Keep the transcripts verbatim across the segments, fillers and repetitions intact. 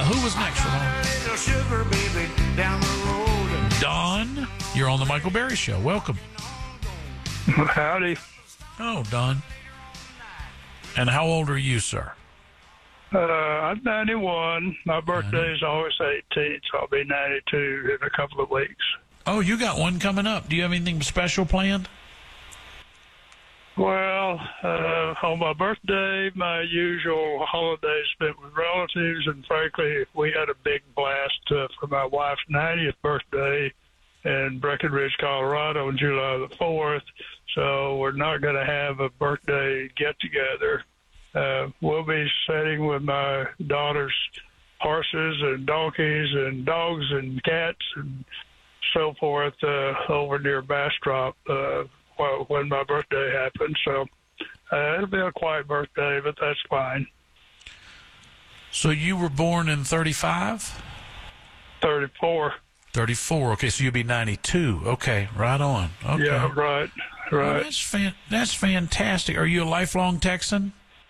Uh, who was next, Ramon? Little sugar baby down the road. Don, you're on the Michael Berry Show. Welcome. Howdy. Oh, Don. And how old are you, sir? Uh, I'm ninety-one. My birthday is always eighteenth, so I'll be ninety-two in a couple of weeks. Oh, you got one coming up. Do you have anything special planned? Well, uh, on my birthday, my usual holiday spent with relatives, and frankly, we had a big blast uh, for my wife's ninetieth birthday in Breckenridge, Colorado on July the fourth, so we're not going to have a birthday get-together. Uh, we'll be sitting with my daughter's horses and donkeys and dogs and cats and so forth uh, over near Bastrop uh, when my birthday happens. So uh, it'll be a quiet birthday, but that's fine. So you were born in thirty-five? thirty-four. thirty-four. Okay, so you'll be ninety-two. Okay, right on. Okay. Yeah, right, right. Well, that's, fan- that's fantastic. Are you a lifelong Texan?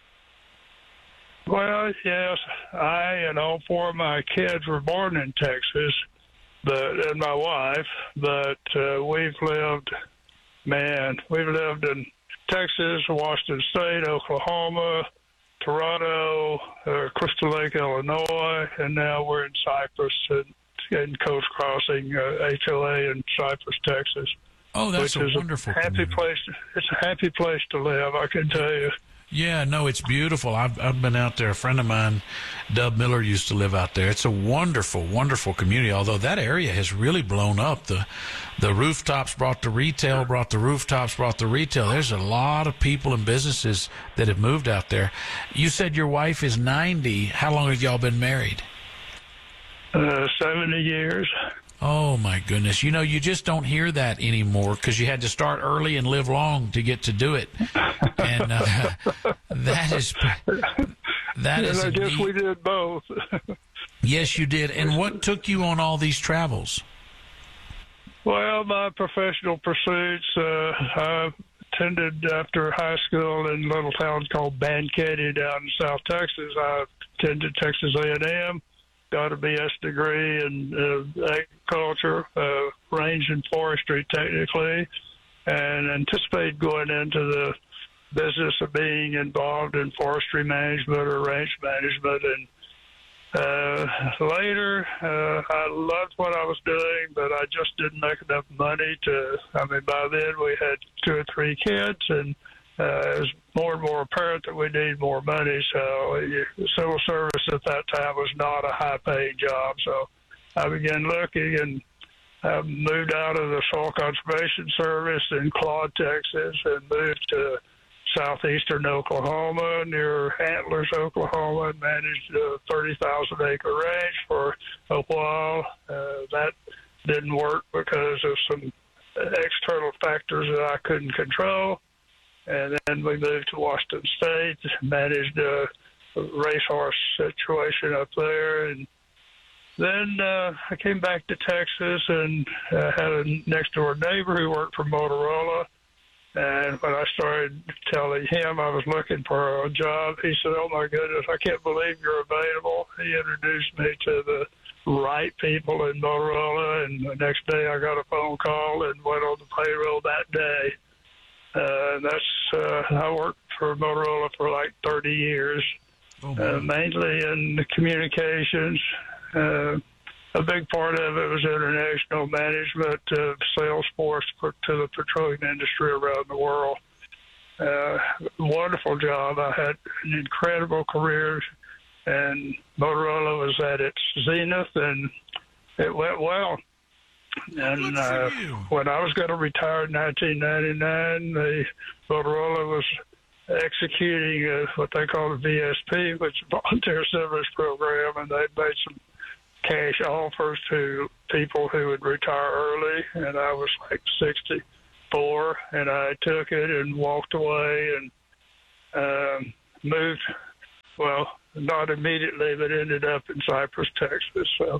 Well, yes, I and all four of my kids were born in Texas, but and my wife, but uh, we've lived, man, we've lived in Texas, Washington State, Oklahoma, Toronto, uh, Crystal Lake, Illinois, and now we're in Cypress and in Coast Crossing, uh, H O A in Cypress, Texas. Oh, that's which a is wonderful a happy community. place. It's a happy place to live, I can tell you. Yeah, no, it's beautiful. I've I've been out there. A friend of mine, Dub Miller, used to live out there. It's a wonderful, wonderful community. Although that area has really blown up. The the rooftops brought the retail, brought the rooftops, brought the retail. There's a lot of people and businesses that have moved out there. You said your wife is ninety. How long have y'all been married? Uh, seventy years. Oh, my goodness. You know, you just don't hear that anymore because you had to start early and live long to get to do it. And uh, that is that And is I guess indeed- we did both. Yes, you did. And what took you on all these travels? Well, my professional pursuits, uh, I attended after high school in a little town called Banquetti down in South Texas. I attended Texas A and M, got a B S degree in uh, agriculture, uh, range and forestry technically, and anticipated going into the business of being involved in forestry management or range management. And uh, later, uh, I loved what I was doing, but I just didn't make enough money to, I mean, by then we had two or three kids, and uh, it was more and more apparent that we need more money. So uh, civil service at that time was not a high-paying job. So I began looking and I moved out of the Soil Conservation Service in Claude, Texas, and moved to southeastern Oklahoma, near Antlers, Oklahoma, and managed a thirty thousand acre range for a while. Uh, that didn't work because of some external factors that I couldn't control. And then we moved to Washington State, managed a racehorse situation up there. And then uh, I came back to Texas and uh, had a next-door neighbor who worked for Motorola. And when I started telling him I was looking for a job, he said, "Oh, my goodness, I can't believe you're available." He introduced me to the right people in Motorola, and the next day I got a phone call and went on the payroll that day. Uh, and that's, uh, I worked for Motorola for like thirty years, oh, uh, mainly in the communications. Uh, a big part of it was international management of sales force for, to the petroleum industry around the world. Uh, wonderful job. I had an incredible career, and Motorola was at its zenith, and it went well. And uh, when I was going to retire in nineteen ninety-nine, the Motorola was executing uh, what they call a V S P, which is a volunteer service program, and they made some cash offers to people who would retire early, and I was like sixty-four, and I took it and walked away and um, moved, well, not immediately, but ended up in Cypress, Texas. So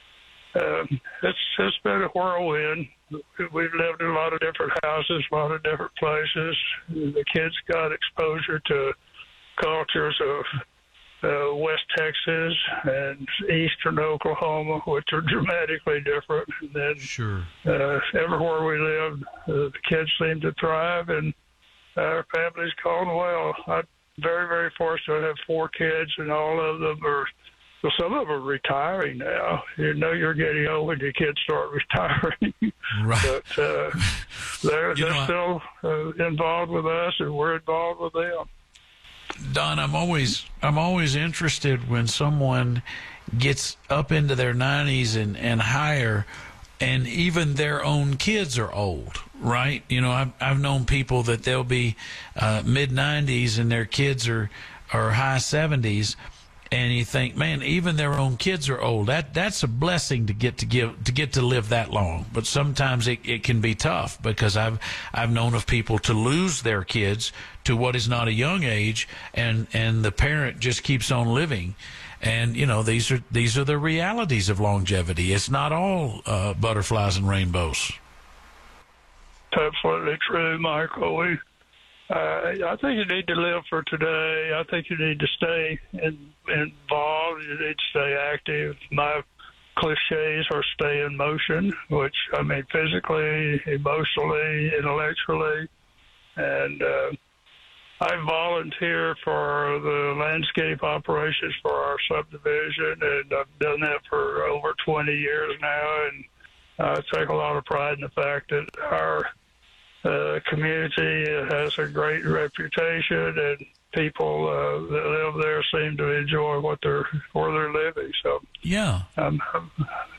um, it's, it's been a whirlwind. We've lived in a lot of different houses, a lot of different places. The kids got exposure to cultures of uh, West Texas and eastern Oklahoma, which are dramatically different. And then Sure. uh, everywhere we lived, uh, the kids seemed to thrive, and our family's gone well. I'm very, very fortunate to have four kids, and all of them are, well, some of them are retiring now. You know you're getting old when your kids start retiring. Right. But uh, they're, You they're know, I- still uh, involved with us, and we're involved with them. Don, I'm always I'm always interested when someone gets up into their nineties and, and higher, and even their own kids are old, right? You know, I've I've known people that they'll be uh, mid nineties and their kids are are high seventies, and you think, man, even their own kids are old. That that's a blessing to get to give to get to live that long. But sometimes it, it can be tough, because I've I've known of people to lose their kids to what is not a young age, and and the parent just keeps on living. And you know, these are these are the realities of longevity. It's not all uh, butterflies and rainbows. Absolutely true, Michael. We, uh, I think you need to live for today. I think you need to stay in, involved. You need to stay active. My cliches are stay in motion, which, I mean, physically, emotionally, intellectually. And uh, I volunteer for the landscape operations for our subdivision, and I've done that for over twenty years now. And I take a lot of pride in the fact that our uh, community has a great reputation, and people uh, that live there seem to enjoy what they're where they're living. So Yeah. um, um,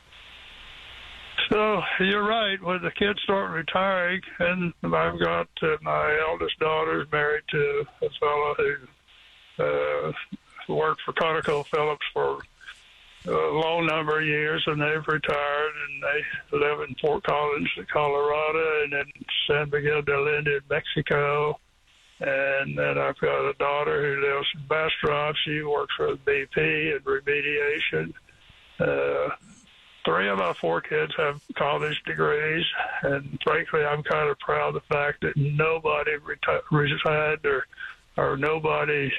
so you're right. When the kids start retiring, and I've got uh, my eldest daughter is married to a fellow who uh, worked for ConocoPhillips for a long number of years, and they've retired, and they live in Fort Collins, Colorado, and then San Miguel de Allende in Mexico. And then I've got a daughter who lives in Bastrop. She works for the B P in remediation. Uh, three of my four kids have college degrees, and frankly, I'm kind of proud of the fact that nobody reti- resigned or, or nobody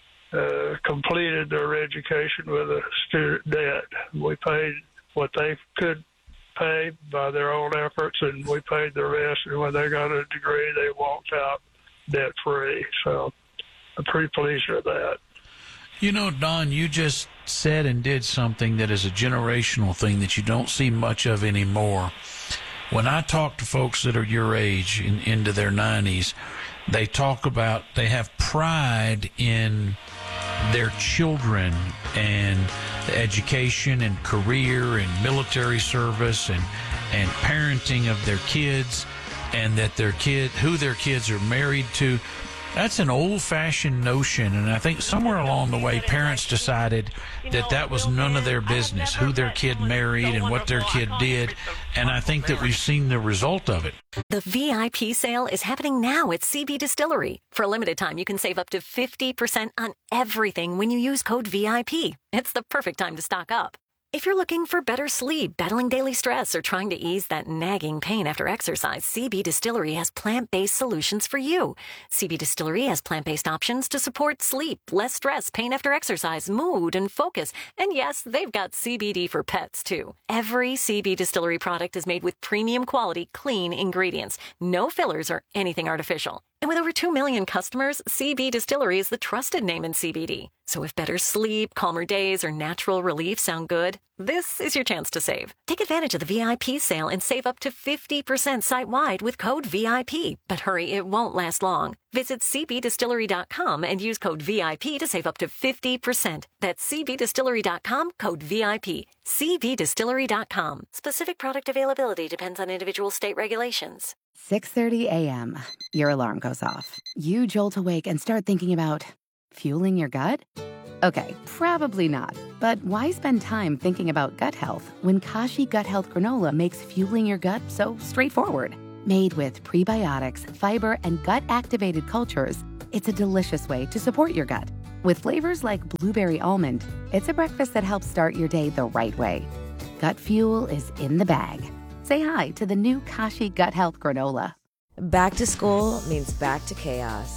uh, completed their education with a student debt. We paid what they could pay by their own efforts, and we paid the rest. And when they got a degree, they walked out debt-free. So I'm pretty pleased with that. You know, Don, you just said and did something that is a generational thing that you don't see much of anymore. When I talk to folks that are your age, in, into their nineties, they talk about, they have pride in their children and the education and career and military service and, and parenting of their kids, and that their kid, who their kids are married to. That's an old-fashioned notion, and I think somewhere along the way, parents decided that that was none of their business, who their kid married and what their kid did, and I think that we've seen the result of it. The V I P sale is happening now at C B Distillery. For a limited time, you can save up to fifty percent on everything when you use code V I P. It's the perfect time to stock up. If you're looking for better sleep, battling daily stress, or trying to ease that nagging pain after exercise, C B Distillery has plant-based solutions for you. C B Distillery has plant-based options to support sleep, less stress, pain after exercise, mood, and focus. And yes, they've got C B D for pets, too. Every C B Distillery product is made with premium quality, clean ingredients. No fillers or anything artificial. And with over two million customers, C B Distillery is the trusted name in C B D. So if better sleep, calmer days, or natural relief sound good, this is your chance to save. Take advantage of the V I P sale and save up to fifty percent site-wide with code V I P. But hurry, it won't last long. Visit C B distillery dot com and use code V I P to save up to fifty percent. That's C B distillery dot com, code V I P. C B distillery dot com. Specific product availability depends on individual state regulations. six thirty a.m. Your alarm goes off. You jolt awake and start thinking about fueling your gut? Okay, probably not. But why spend time thinking about gut health when Kashi Gut Health Granola makes fueling your gut so straightforward? Made with prebiotics, fiber, and gut-activated cultures, it's a delicious way to support your gut. With flavors like blueberry almond, it's a breakfast that helps start your day the right way. Gut fuel is in the bag. Say hi to the new Kashi Gut Health Granola. Back to school means back to chaos.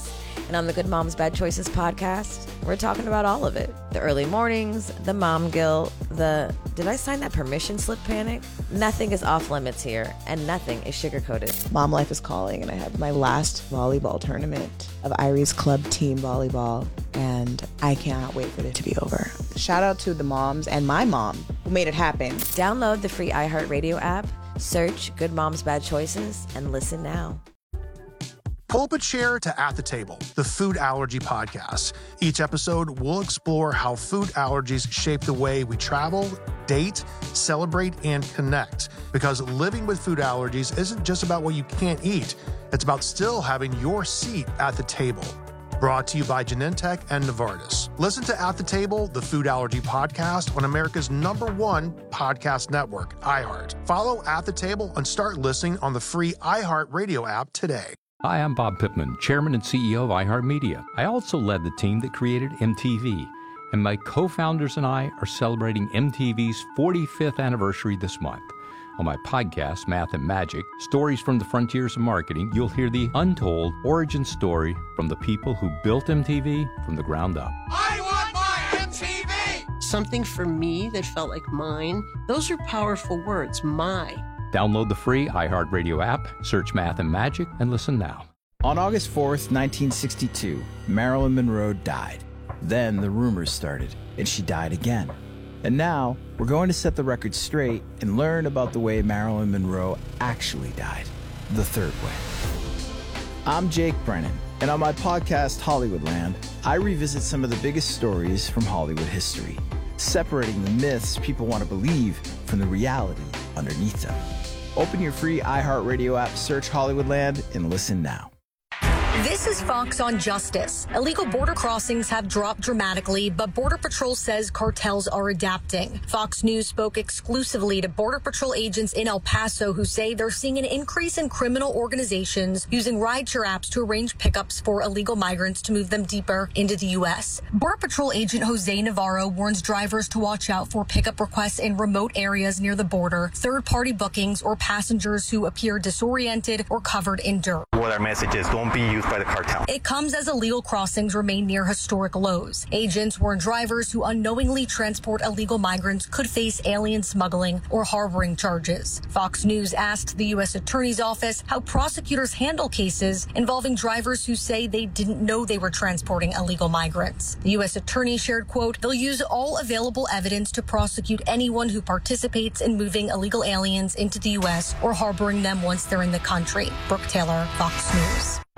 And on the Good Moms Bad Choices podcast, we're talking about all of it. The early mornings, the mom guilt, the did I sign that permission slip panic? Nothing is off limits here, and nothing is sugar-coated. Mom life is calling, and I have my last volleyball tournament of Irie's club team volleyball, and I cannot wait for it to be over. Shout out to the moms and my mom who made it happen. Download the free iHeartRadio app, search Good Moms Bad Choices, and listen now. Pull up a chair to At the Table, the food allergy podcast. Each episode, we'll explore how food allergies shape the way we travel, date, celebrate, and connect. Because living with food allergies isn't just about what you can't eat. It's about still having your seat at the table. Brought to you by Genentech and Novartis. Listen to At the Table, the food allergy podcast on America's number one podcast network, iHeart. Follow At the Table and start listening on the free iHeartRadio app today. Hi, I'm Bob Pittman, Chairman and C E O of iHeartMedia. I also led the team that created M T V, and my co-founders and I are celebrating M T V's forty-fifth anniversary this month. On my podcast, Math and Magic, Stories from the Frontiers of Marketing, you'll hear the untold origin story from the people who built M T V from the ground up. I want my M T V! Something for me that felt like mine. Those are powerful words, my. Download the free iHeartRadio app, search Math and Magic, and listen now. On August fourth, nineteen sixty-two, Marilyn Monroe died. Then the rumors started, and she died again. And now, we're going to set the record straight and learn about the way Marilyn Monroe actually died, the third way. I'm Jake Brennan, and on my podcast, Hollywoodland, I revisit some of the biggest stories from Hollywood history, separating the myths people want to believe from the reality underneath them. Open your free iHeartRadio app, search Hollywoodland, and listen now. This is Fox on Justice. Illegal border crossings have dropped dramatically, but Border Patrol says cartels are adapting. Fox News spoke exclusively to Border Patrol agents in El Paso who say they're seeing an increase in criminal organizations using rideshare apps to arrange pickups for illegal migrants to move them deeper into the U S. Border Patrol agent Jose Navarro warns drivers to watch out for pickup requests in remote areas near the border, third-party bookings, or passengers who appear disoriented or covered in dirt. What our message is, don't be used by the cartel. It comes as illegal crossings remain near historic lows. Agents warn drivers who unknowingly transport illegal migrants could face alien smuggling or harboring charges. Fox News asked the U S Attorney's Office how prosecutors handle cases involving drivers who say they didn't know they were transporting illegal migrants. The U S Attorney shared, quote, they'll use all available evidence to prosecute anyone who participates in moving illegal aliens into the U S or harboring them once they're in the country. Brooke Taylor, Fox News.